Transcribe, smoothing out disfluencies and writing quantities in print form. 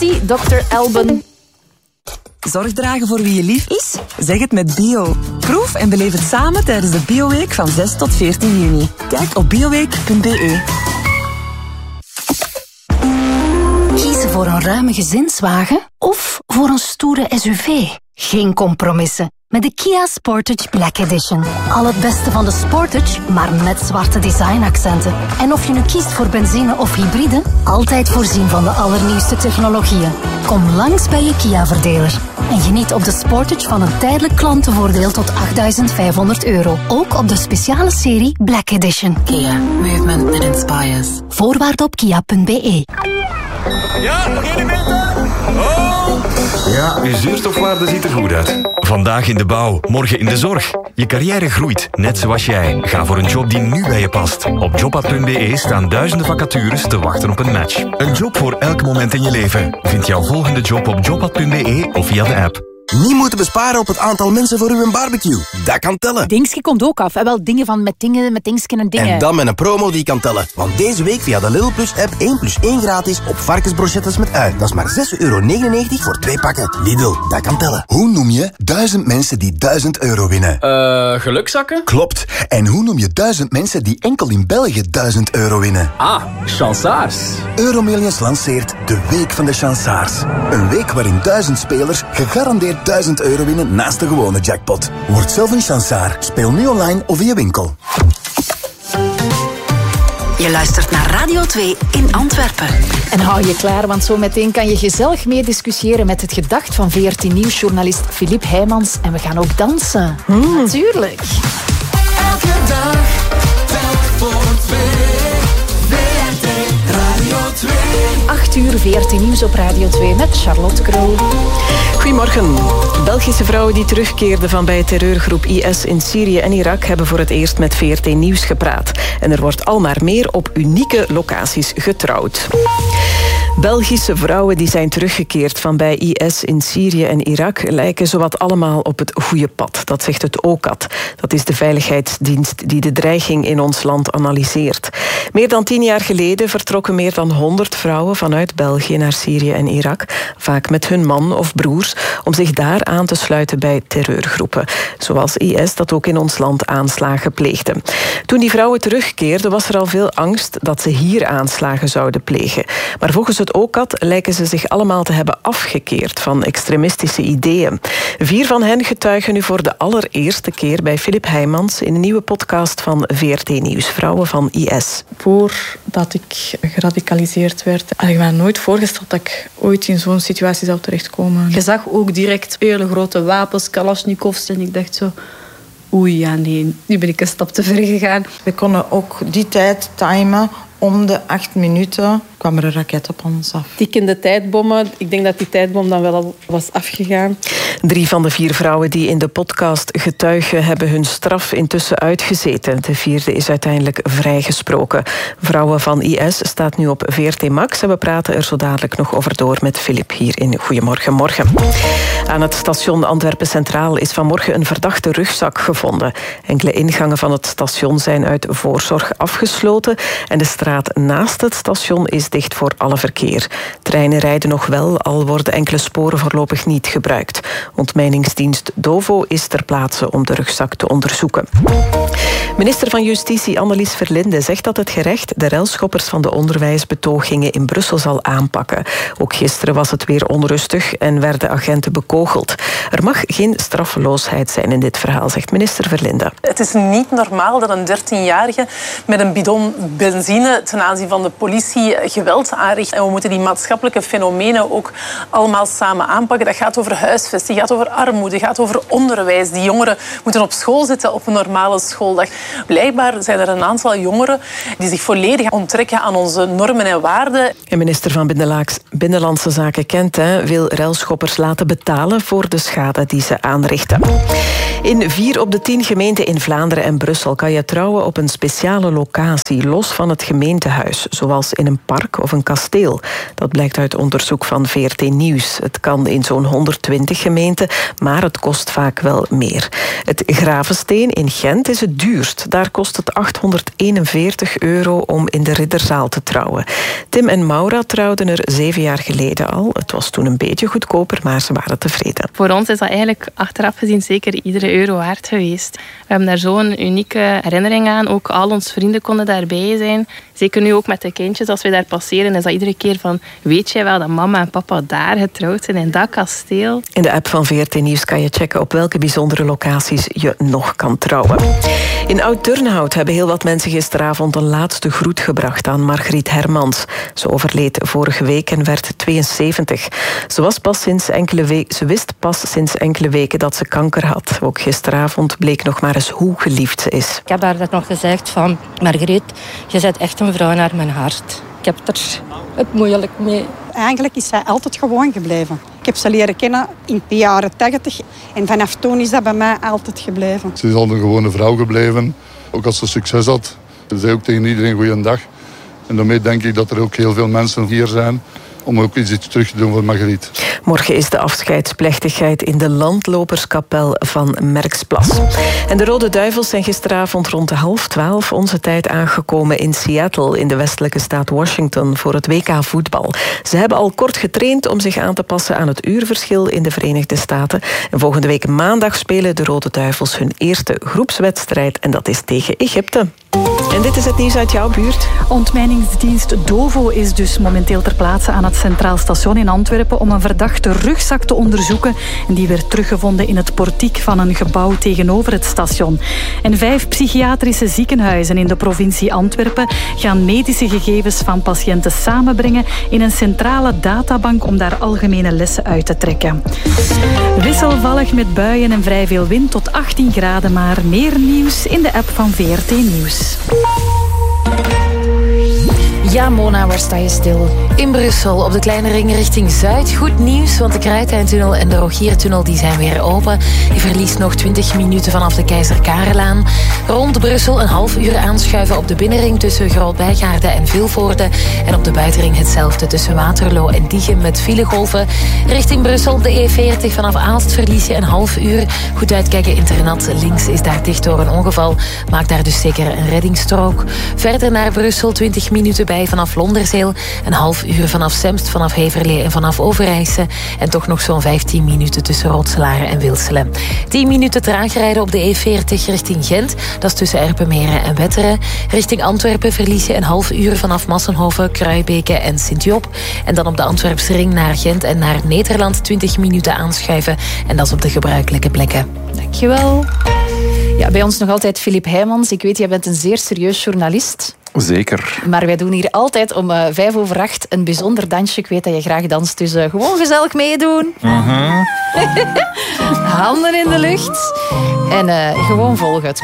Die Dr. Alban. Zorg dragen voor wie je lief is? Zeg het met Bio. Proef en beleef het samen tijdens de Bioweek van 6 tot 14 juni. Kijk op bioweek.be. Kiezen voor een ruime gezinswagen of voor een stoere SUV? Geen compromissen. Met de Kia Sportage Black Edition. Al het beste van de Sportage, maar met zwarte designaccenten. En of je nu kiest voor benzine of hybride, altijd voorzien van de allernieuwste technologieën. Kom langs bij je Kia-verdeler. En geniet op de Sportage van een tijdelijk klantenvoordeel tot €8.500. Ook op de speciale serie Black Edition. Kia. Movement that inspires. Voorwaarden op kia.be. Ja, nog 1 meter. Oh! Ja, uw zuurstofwaarde ziet er goed uit. Vandaag in de bouw, morgen in de zorg. Je carrière groeit, net zoals jij. Ga voor een job die nu bij je past. Op jobpad.be staan duizenden vacatures te wachten op een match. Een job voor elk moment in je leven. Vind jouw volgende job op jobpad.be of via de app. Niet moeten besparen op het aantal mensen voor uw barbecue. Dat kan tellen. Dingske komt ook af. Wel dingen van met dingsken en dingen. En dan met een promo die kan tellen. Want deze week via de Lidl Plus app 1 plus 1 gratis op varkensbrochettes met ui. Dat is maar €6,99 voor 2 pakken. Lidl, dat kan tellen. Hoe noem je 1000 mensen die €1000 winnen? Gelukzakken? Klopt. En hoe noem je 1000 mensen die enkel in België €1000 winnen? Ah, chansaars. Euromillions lanceert de Week van de Chansaars. Een week waarin 1000 spelers gegarandeerd €1000 winnen naast de gewone jackpot. Word zelf een chansaar. Speel nu online of via winkel. Je luistert naar Radio 2 in Antwerpen. En hou je klaar, want zo meteen kan je gezellig meediscussiëren met het gedacht van VRT Nieuwsjournalist Philippe Heijmans. En we gaan ook dansen. Natuurlijk. Elke dag, telk voor 2. VRT Radio 2. 8 uur VRT Nieuws op Radio 2 met Charlotte Krul. Goedemorgen. Belgische vrouwen die terugkeerden van bij terreurgroep IS in Syrië en Irak hebben voor het eerst met VRT Nieuws gepraat. En er wordt al maar meer op unieke locaties getrouwd. Belgische vrouwen die zijn teruggekeerd van bij IS in Syrië en Irak lijken zowat allemaal op het goede pad. Dat zegt het OCAD. Dat is de veiligheidsdienst die de dreiging in ons land analyseert. Meer dan 10 jaar geleden vertrokken meer dan 100 vrouwen vanuit België naar Syrië en Irak, vaak met hun man of broers, om zich daar aan te sluiten bij terreurgroepen, zoals IS dat ook in ons land aanslagen pleegde. Toen die vrouwen terugkeerden was er al veel angst dat ze hier aanslagen zouden plegen. Maar volgens het OCAD lijken ze zich allemaal te hebben afgekeerd van extremistische ideeën. 4 van hen getuigen nu voor de allereerste keer bij Philippe Heijmans in een nieuwe podcast van VRT Nieuws, Vrouwen van IS. Voordat ik geradicaliseerd werd, had ik me nooit voorgesteld dat ik ooit in zo'n situatie zou terechtkomen. Je zag ook direct hele grote wapens, Kalashnikovs, en ik dacht zo, oei, ja nee, nu ben ik een stap te ver gegaan. We konden ook die tijd timen. Om de 8 minuten kwam er een raket op ons af. Tikkende tijdbommen. Ik denk dat die tijdbom dan wel al was afgegaan. 3 van de 4 vrouwen die in de podcast getuigen hebben hun straf intussen uitgezeten. De 4e is uiteindelijk vrijgesproken. Vrouwen van IS staat nu op VRT Max en we praten er zo dadelijk nog over door met Philippe hier in Goedemorgen Morgen. Aan het station Antwerpen Centraal is vanmorgen een verdachte rugzak gevonden. Enkele ingangen van het station zijn uit voorzorg afgesloten en de straat naast het station is dicht voor alle verkeer. Treinen rijden nog wel, al worden enkele sporen voorlopig niet gebruikt. Ontmijningsdienst Dovo is ter plaatse om de rugzak te onderzoeken. Minister van Justitie Annelies Verlinde zegt dat het gerecht de relschoppers van de onderwijsbetogingen in Brussel zal aanpakken. Ook gisteren was het weer onrustig en werden agenten bekogeld. Er mag geen straffeloosheid zijn in dit verhaal, zegt minister Verlinde. Het is niet normaal dat een 13-jarige met een bidon benzine ten aanzien van de politie geweld aanricht. En we moeten die maatschappelijke fenomenen ook allemaal samen aanpakken. Dat gaat over huisvesting, gaat over armoede, gaat over onderwijs. Die jongeren moeten op school zitten op een normale schooldag. Blijkbaar zijn er een aantal jongeren die zich volledig onttrekken aan onze normen en waarden. En minister van Binnenlandse Zaken Kent wil relschoppers laten betalen voor de schade die ze aanrichten. In 4 op de 10 gemeenten in Vlaanderen en Brussel kan je trouwen op een speciale locatie, los van het gemeentehuis, zoals in een park park of een kasteel. Dat blijkt uit onderzoek van VRT Nieuws. Het kan in zo'n 120 gemeenten, maar het kost vaak wel meer. Het Gravensteen in Gent is het duurst. Daar kost het €841 om in de Ridderzaal te trouwen. Tim en Maura trouwden er 7 jaar geleden al. Het was toen een beetje goedkoper, maar ze waren tevreden. Voor ons is dat eigenlijk achteraf gezien zeker iedere euro waard geweest. We hebben daar zo'n unieke herinnering aan. Ook al onze vrienden konden daarbij zijn. Zeker nu ook met de kindjes, als we daar passeren, is dat iedere keer van, weet jij wel dat mama en papa daar getrouwd zijn, in dat kasteel? In de app van VRT Nieuws kan je checken op welke bijzondere locaties je nog kan trouwen. In Oud-Turnhout hebben heel wat mensen gisteravond een laatste groet gebracht aan Margriet Hermans. Ze overleed vorige week en werd 72. Ze wist pas sinds enkele weken dat ze kanker had. Ook gisteravond bleek nog maar eens hoe geliefd ze is. Ik heb haar dat nog gezegd van, Margriet, je bent echt een vrouw naar mijn hart. Ik heb er het moeilijk mee. Eigenlijk is zij altijd gewoon gebleven. Ik heb ze leren kennen in de jaren 80 en vanaf toen is dat bij mij altijd gebleven. Ze is al een gewone vrouw gebleven. Ook als ze succes had, ze zei ook tegen iedereen goeiedag. En daarmee denk ik dat er ook heel veel mensen hier zijn om ook iets terug te doen voor Margriet. Morgen is de afscheidsplechtigheid in de landloperskapel van Merksplas. En de Rode Duivels zijn gisteravond rond 11:30 onze tijd aangekomen in Seattle, in de westelijke staat Washington, voor het WK voetbal. Ze hebben al kort getraind om zich aan te passen aan het uurverschil in de Verenigde Staten. En volgende week maandag spelen de Rode Duivels hun eerste groepswedstrijd en dat is tegen Egypte. En dit is het nieuws uit jouw buurt. Ontmijningsdienst Dovo is dus momenteel ter plaatse aan het Centraal Station in Antwerpen om een verdachte rugzak te onderzoeken. En die werd teruggevonden in het portiek van een gebouw tegenover het station. En 5 psychiatrische ziekenhuizen in de provincie Antwerpen gaan medische gegevens van patiënten samenbrengen in een centrale databank om daar algemene lessen uit te trekken. Wisselvallig met buien en vrij veel wind tot 18 graden, maar meer nieuws in de app van VRT Nieuws. Ja, Mona, waar sta je stil? In Brussel, op de kleine ring richting Zuid. Goed nieuws, want de Kruiteintunnel en de Rogiertunnel die zijn weer open. Je verliest nog 20 minuten vanaf de Keizer Karelaan. Rond Brussel een half uur aanschuiven op de binnenring tussen Groot-Bijgaarden en Vilvoorde. En op de buitenring hetzelfde tussen Waterloo en Diegem met filegolven. Richting Brussel, de E40 vanaf Aalst verlies je een half uur. Goed uitkijken, internat links is daar dicht door een ongeval. Maak daar dus zeker een reddingsstrook. Verder naar Brussel, 20 minuten bij vanaf Londerzeel. Een half uur vanaf Semst, vanaf Heverlee en vanaf Overijse. En toch nog zo'n 15 minuten tussen Rotselare en Wilselen. 10 minuten traag rijden op de E40 richting Gent. Dat is tussen Erpenmeren en Wetteren. Richting Antwerpen verlies je een half uur vanaf Massenhoven, Kruibeke en Sint-Job. En dan op de Antwerpse ring naar Gent en naar Nederland 20 minuten aanschuiven. En dat is op de gebruikelijke plekken. Dankjewel. Ja, bij ons nog altijd Filip Heymans. Ik weet, jij bent een zeer serieus journalist. Zeker. Maar wij doen hier altijd om 7:05 een bijzonder dansje. Ik weet dat je graag danst, dus gewoon gezellig meedoen. Handen in de lucht. En gewoon volgen.